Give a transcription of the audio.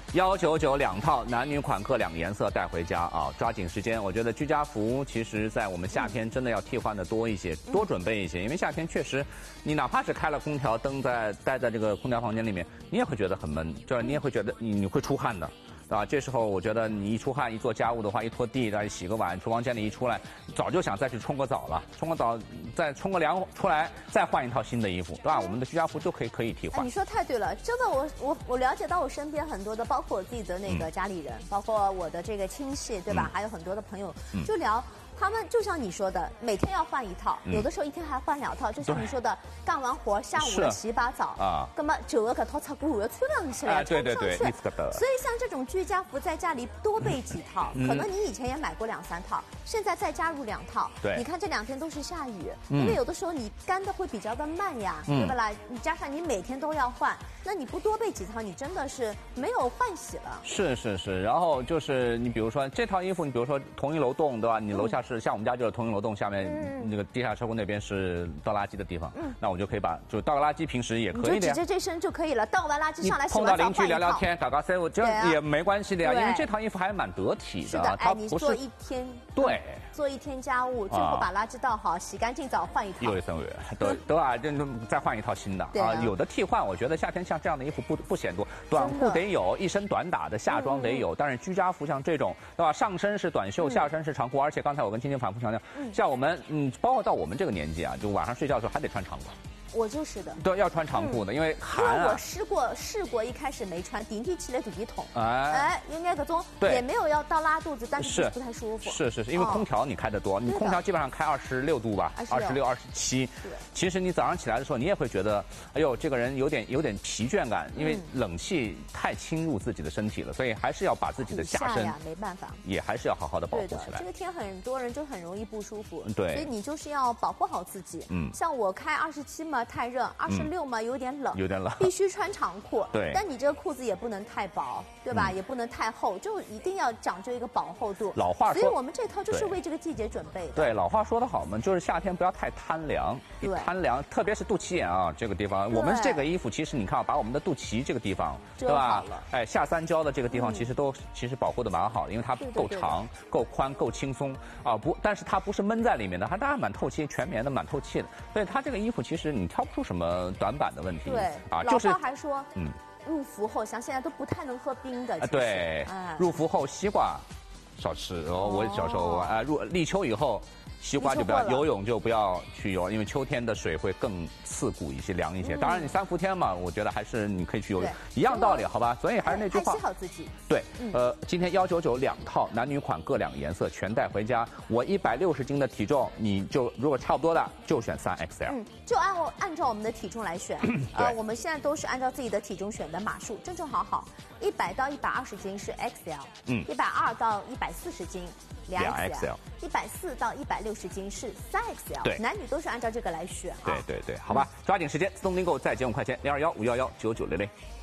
199两套，男女款各两颜色带回家啊！抓紧时间，我觉得居家服其实在我们夏天真的要替换的多一些，多准备一些，因为夏天确实，你哪怕是开了空调，待在这个空调房间里面，你也会觉得很闷，就是你也会觉得你会出汗的。对吧？这时候我觉得你一出汗，一做家务的话，一拖地，再洗个碗，厨房间里一出来，早就想再去冲个澡了。冲个澡，再冲个凉出来，再换一套新的衣服，对吧？我们的居家服就可以替换。 你说太对了，真的，我了解到我身边很多的，包括我自己的那个家里人，包括我的这个亲戚，对吧？还有很多的朋友，就聊。他们就像你说的，每天要换一套，有的时候一天还换2套。就像你说的，干完活下午了洗把澡啊，那么旧的这套出过要穿上去了， 对， 所以像这种居家服在家里多备几套，可能你以前也买过2、3套，现在再加入2套。 对， 你看这2天都是下雨，因为有的时候你干的会比较的慢呀，对不啦？你加上你每天都要换，那你不多备几套，你真的是没有换洗了。 是，然后就是你比如说这套衣服，你比如说同一楼栋，对吧？你楼下是像我们家就是同一楼栋，下面那个地下车库那边是倒垃圾的地方，那我就可以就倒个垃圾，平时也可以的。 你就指着这身就可以了，倒完垃圾上来洗完澡换一套。碰到邻居聊聊天，打个塞，这也没关系的呀，因为这套衣服还蛮得体的。 是的，哎，你做一天， 对， 做一天家务，最后把垃圾倒好，洗干净澡换一套。 又一层对吧？就再换一套新的啊。有的替换，我觉得夏天像这样的衣服不显多，短裤得有，一身短打的夏装得有，但是居家服像这种，对吧？上身是短袖，下身是长裤，而且刚才我跟青青反复强调，像我们包括到我们这个年纪啊，就晚上睡觉的时候还得穿长裤。 我就是的， 对，要穿长裤的，因为寒啊。 因为我试过，一开始没穿，顶起起来肚皮痛，应该各种也没有要到拉肚子，但是不太舒服。 是，因为空调你开得多，你空调基本上开26度吧，26、27。其实你早上起来的时候，你也会觉得，哎呦，这个人有点疲倦感，因为冷气太侵入自己的身体了，所以还是要把自己的下身没办法， 也还是要好好的保护起来。 这个天很多人就很容易不舒服， 对， 所以你就是要保护好自己。像我开27嘛。太热，26嘛有点冷，必须穿长裤。 对， 但你这个裤子也不能太薄，对吧？也不能太厚，就一定要讲究一个饱厚度。 老话说， 所以我们这套就是为这个季节准备的。 对，老话说得好嘛，就是夏天不要太贪凉，贪凉，特别是肚脐眼啊这个地方。我们这个衣服其实你看啊，把我们的肚脐这个地方，对吧？哎，下三焦的这个地方其实保护的蛮好的，因为它够长、够宽、够轻松啊。但是它不是闷在里面的，它当然蛮透气，全棉的蛮透气的。所以它这个衣服其实你挑不出什么短板的问题。 对啊，就是老话还说，入伏后，像现在都不太能喝冰的。 对，入伏后西瓜少吃。我小时候立秋以后。西瓜就不要，游泳就不要去游，因为秋天的水会更刺骨一些、凉一些。当然，你3伏天嘛，我觉得还是你可以去游泳，一样道理，好吧？所以还是那句话， 爱惜好自己。 对，今天199两套，男女款各2颜色，全带回家。我160斤的体重，你就如果差不多的，就选3XL。 就按照我们的体重来选。我们现在都是按照自己的体重选的码数，正好，100到120斤是 XL，120到140斤。2XL，140到160斤是3XL，对，男女都是按照这个来选啊。 对，好吧，抓紧时间，自动订购，再减5块钱，0215119900。